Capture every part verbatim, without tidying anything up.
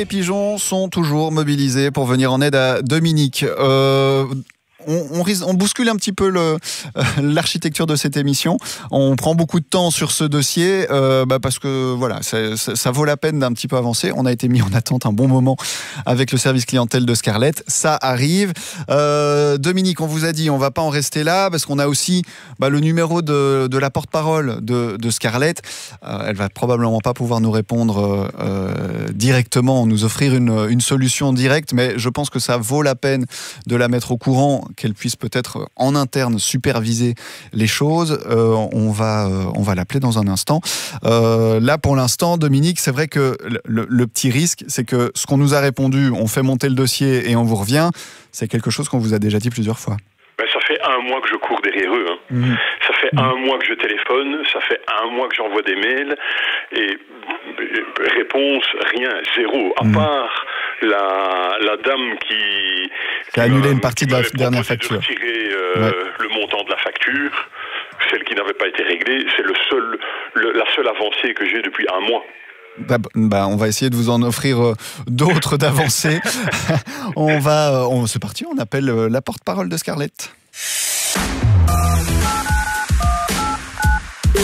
Les pigeons sont toujours mobilisés pour venir en aide à Dominique. Euh, on, on, risque, on bouscule un petit peu le, euh, l'architecture de cette émission. On prend beaucoup de temps sur ce dossier euh, bah parce que voilà, ça, ça, ça vaut la peine d'un petit peu avancer. On a été mis en attente un bon moment avec le service clientèle de Scarlett. Ça arrive. Euh, Dominique, on vous a dit, on va pas en rester là parce qu'on a aussi bah, le numéro de, de la porte-parole de, de Scarlett. Euh, elle va probablement pas pouvoir nous répondre euh, directement, nous offrir une, une solution directe, mais je pense que ça vaut la peine de la mettre au courant, qu'elle puisse peut-être en interne superviser les choses. Euh, on va, euh, on va l'appeler dans un instant. Euh, là, pour l'instant, Dominique, c'est vrai que le, le petit risque, c'est que ce qu'on nous a répondu, on fait monter le dossier et on vous revient, c'est quelque chose qu'on vous a déjà dit plusieurs fois. Ben, ça fait un mois que je cours derrière eux. Hein. Mmh. Ça fait mmh. un mois que je téléphone, ça fait un mois que j'envoie des mails et réponse, rien, zéro. À mmh. part la, la dame qui, qui a annulé une partie de la dernière facture. De retirer euh, ouais. le montant de la facture, celle qui n'avait pas été réglée, c'est le seul, le, la seule avancée que j'ai depuis un mois. Bah, bah, on va essayer de vous en offrir euh, d'autres d'avancées. on va, euh, on, c'est parti, on appelle euh, la porte-parole de Scarlett. Allô ?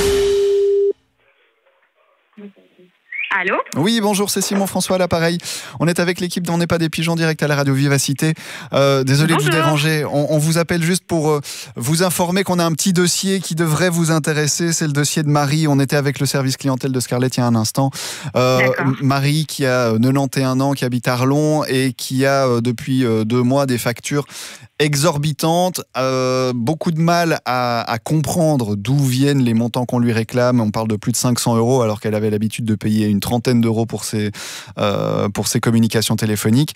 Oui, bonjour, c'est Simon François à l'appareil. On est avec l'équipe d'On n'est pas des pigeons direct à la radio Vivacité. Euh, désolé bonjour. de vous déranger. On, on vous appelle juste pour euh, vous informer qu'on a un petit dossier qui devrait vous intéresser. C'est le dossier de Marie. On était avec le service clientèle de Scarlett il y a un instant. Euh, Marie qui a quatre-vingt-onze ans, qui habite Arlon et qui a euh, depuis euh, deux mois des factures exorbitante, euh, beaucoup de mal à, à comprendre d'où viennent les montants qu'on lui réclame. On parle de plus de cinq cents euros alors qu'elle avait l'habitude de payer une trentaine d'euros pour ses, euh, pour ses communications téléphoniques.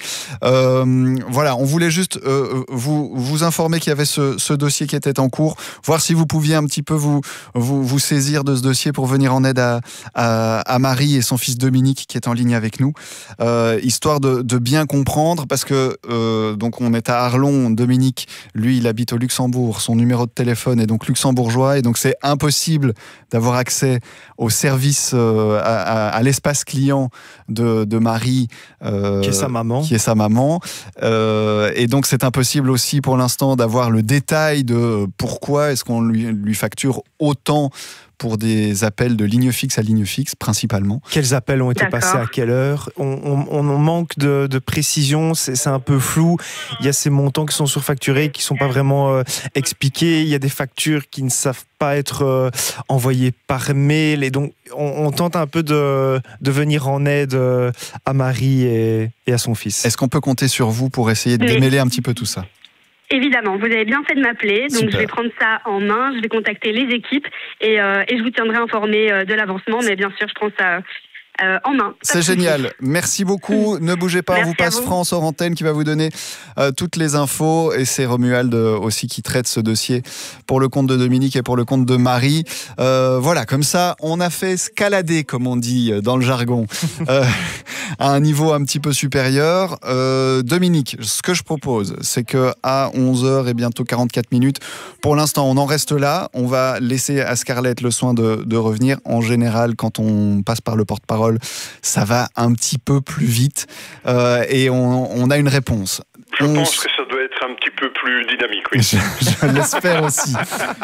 Euh, voilà, on voulait juste euh, vous, vous informer qu'il y avait ce, ce dossier qui était en cours, voir si vous pouviez un petit peu vous, vous, vous saisir de ce dossier pour venir en aide à, à, à Marie et son fils Dominique qui est en ligne avec nous, euh, histoire de, de bien comprendre parce que euh, donc on est à Arlon, Dominique Dominique, lui, il habite au Luxembourg. Son numéro de téléphone est donc luxembourgeois et donc c'est impossible d'avoir accès au service, euh, à, à, à l'espace client de, de Marie, euh, qui est sa maman. Qui est sa maman. Euh, et donc c'est impossible aussi pour l'instant d'avoir le détail de pourquoi est-ce qu'on lui, lui facture autant pour des appels de ligne fixe à ligne fixe, principalement. Quels appels ont été D'accord. passés à quelle heure ? on, on, on manque de, de précision, c'est, c'est un peu flou. Il y a ces montants qui sont surfacturés, qui ne sont pas vraiment euh, expliqués. Il y a des factures qui ne savent pas être euh, envoyées par mail. Et donc, on, on tente un peu de, de venir en aide euh, à Marie et, et à son fils. Est-ce qu'on peut compter sur vous pour essayer de démêler un petit peu tout ça ? Évidemment, vous avez bien fait de m'appeler, donc Super. Je vais prendre ça en main, je vais contacter les équipes et, euh, et je vous tiendrai informé euh, de l'avancement, mais bien sûr, je prends ça euh, en main. C'est génial, merci beaucoup, ne bougez pas, on vous passe France hors antenne qui va vous donner euh, toutes les infos et c'est Romuald euh, aussi qui traite ce dossier pour le compte de Dominique et pour le compte de Marie. Euh, voilà, comme ça, on a fait escalader, comme on dit dans le jargon, euh, à un niveau un petit peu supérieur. Euh, Dominique, ce que je propose, c'est qu'à onze heures et bientôt quarante-quatre minutes, pour l'instant, on en reste là. On va laisser à Scarlett le soin de, de revenir. En général, quand on passe par le porte-parole, ça va un petit peu plus vite euh, et on, on a une réponse. Je on... pense que ça doit être un petit peu plus dynamique, oui. Je, je l'espère aussi.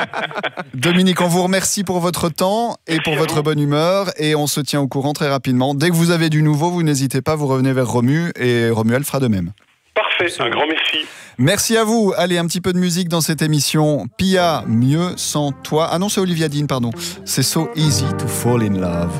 Dominique, on vous remercie pour votre temps et Merci pour votre bonne humeur et on se tient au courant très rapidement. Dès que vous avez du nouveau, vous n'hésitez pas, vous revenez vers Romu et Romuald fera de même. Parfait, un grand merci. Merci à vous. Allez, un petit peu de musique dans cette émission. Pia, Mieux sans toi. Ah non, c'est Olivia Dean, pardon. C'est So Easy to Fall in Love.